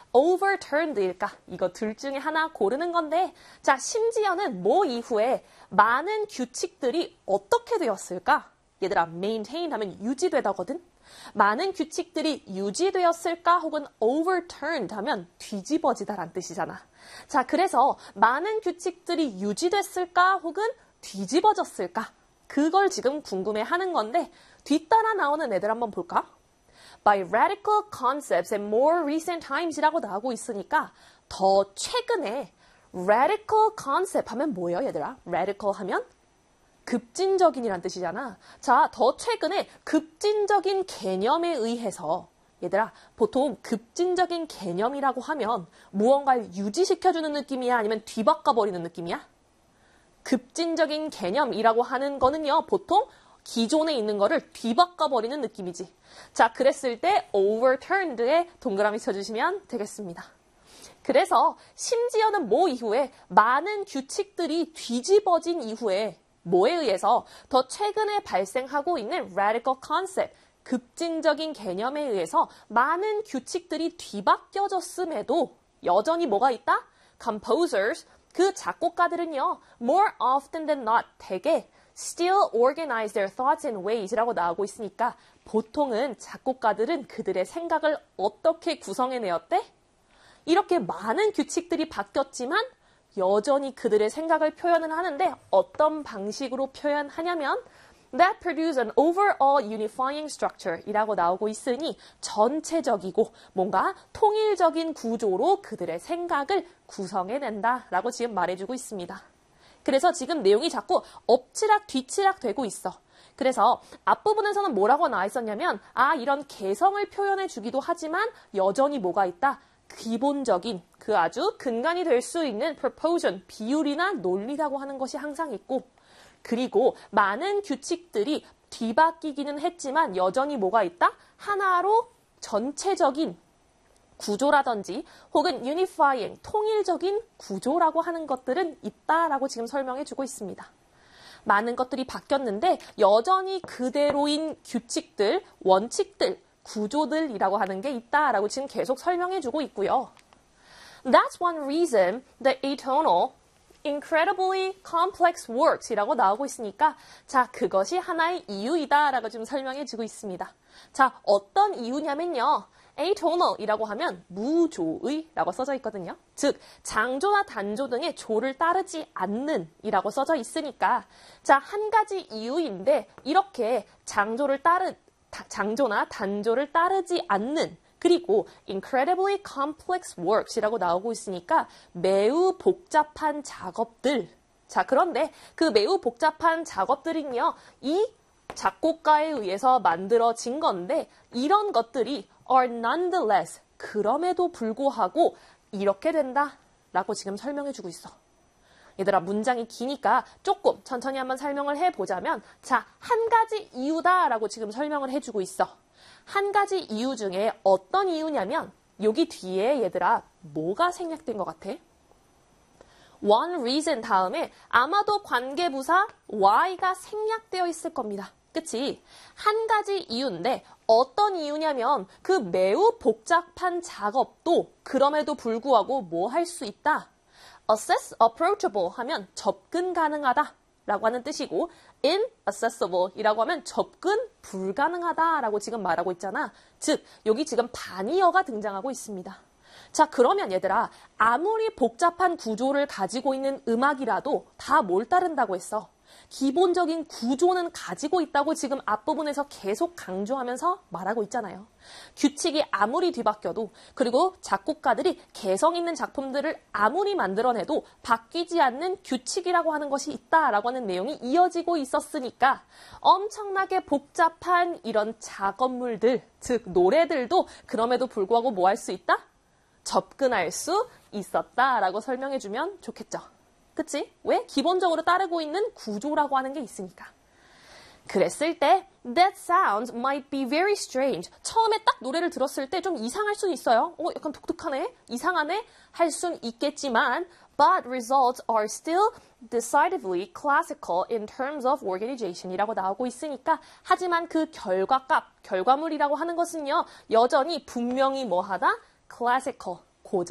overturned일까? 이거 둘 중에 하나 고르는 건데 자, 심지어는 뭐 이후에 많은 규칙들이 어떻게 되었을까? 얘들아, maintain 하면 유지되다거든? 많은 규칙들이 유지되었을까? 혹은 overturned 하면 뒤집어지다란 뜻이잖아. 자, 그래서 많은 규칙들이 유지됐을까? 혹은 뒤집어졌을까? 그걸 지금 궁금해하는 건데 뒤따라 나오는 애들 한번 볼까? By radical concepts in more recent times이라고 나오고 있으니까 더 최근에 radical concept 하면 뭐예요, 얘들아? radical 하면 급진적인이란 뜻이잖아. 자, 더 최근에 급진적인 개념에 의해서 얘들아, 보통 급진적인 개념이라고 하면 무언가를 유지시켜주는 느낌이야? 아니면 뒤바꿔버리는 느낌이야? 급진적인 개념이라고 하는 거는요, 보통 기존에 있는 거를 뒤바꿔버리는 느낌이지. 자, 그랬을 때 overturned에 동그라미 쳐주시면 되겠습니다. 그래서 심지어는 뭐 이후에 많은 규칙들이 뒤집어진 이후에 뭐에 의해서 더 최근에 발생하고 있는 radical concept, 급진적인 개념에 의해서 많은 규칙들이 뒤바뀌어졌음에도 여전히 뭐가 있다? Composers, 그 작곡가들은요, more often than not, 대개 still organize their thoughts in ways라고 나오고 있으니까 보통은 작곡가들은 그들의 생각을 어떻게 구성해내었대? 이렇게 많은 규칙들이 바뀌었지만 여전히 그들의 생각을 표현을 하는데 어떤 방식으로 표현하냐면 that produce an overall unifying structure 이라고 나오고 있으니 전체적이고 뭔가 통일적인 구조로 그들의 생각을 구성해낸다 라고 지금 말해주고 있습니다. 그래서 지금 내용이 자꾸 엎치락 뒤치락 되고 있어. 그래서 앞부분에서는 뭐라고 나와 있었냐면 이런 개성을 표현해 주기도 하지만 여전히 뭐가 있다? 기본적인 그 아주 근간이 될 수 있는 proposition, 비율이나 논리라고 하는 것이 항상 있고 그리고 많은 규칙들이 뒤바뀌기는 했지만 여전히 뭐가 있다? 하나로 전체적인 구조라든지 혹은 unifying, 통일적인 구조라고 하는 것들은 있다라고 지금 설명해 주고 있습니다. 많은 것들이 바뀌었는데 여전히 그대로인 규칙들, 원칙들, 구조들이라고 하는 게 있다라고 지금 계속 설명해 주고 있고요. That's one reason the atonal, incredibly complex works 이라고 나오고 있으니까 자, 그것이 하나의 이유이다라고 지금 설명해 주고 있습니다. 자, 어떤 이유냐면요. atonal이라고 하면 무조의라고 써져 있거든요. 즉, 장조나 단조 등의 조를 따르지 않는 이라고 써져 있으니까 자, 한 가지 이유인데 이렇게 장조나 단조를 따르지 않는 그리고 incredibly complex works이라고 나오고 있으니까 매우 복잡한 작업들. 자, 그런데 그 매우 복잡한 작업들은요, 이 작곡가에 의해서 만들어진 건데 이런 것들이 are nonetheless, 그럼에도 불구하고 이렇게 된다라고 지금 설명해주고 있어. 얘들아, 문장이 기니까 조금 천천히 한번 설명을 해보자면 자, 한 가지 이유다라고 지금 설명을 해주고 있어. 한 가지 이유 중에 어떤 이유냐면 여기 뒤에 얘들아 뭐가 생략된 것 같아? one reason 다음에 아마도 관계부사 why가 생략되어 있을 겁니다. 그치? 한 가지 이유인데 어떤 이유냐면 그 매우 복잡한 작업도 그럼에도 불구하고 뭐 할 수 있다? Access approachable 하면 접근 가능하다 라고 하는 뜻이고 inaccessible 이라고 하면 접근 불가능하다 라고 지금 말하고 있잖아. 즉, 여기 지금 단이어가 등장하고 있습니다. 자, 그러면 얘들아, 아무리 복잡한 구조를 가지고 있는 음악이라도 다 뭘 따른다고 했어? 기본적인 구조는 가지고 있다고 지금 앞부분에서 계속 강조하면서 말하고 있잖아요. 규칙이 아무리 뒤바뀌어도 그리고 작곡가들이 개성 있는 작품들을 아무리 만들어내도 바뀌지 않는 규칙이라고 하는 것이 있다라고 하는 내용이 이어지고 있었으니까 엄청나게 복잡한 이런 작업물들, 즉 노래들도 그럼에도 불구하고 뭐 할 수 있다? 접근할 수 있었다라고 설명해주면 좋겠죠. 그치? 왜? 기본적으로 따르고 있는 구조라고 하는 게 있으니까. 그랬을 때 that sounds might be very strange. 처음에 딱 노래를 들었을 때 좀 이상할 수는 있어요. 약간 독특하네? 이상하네? 할 수는 있겠지만 but results are still decidedly classical in terms of organization 이라고 나오고 있으니까 하지만 그 결과물이라고 하는 것은요 여전히 분명히 뭐하다? classical.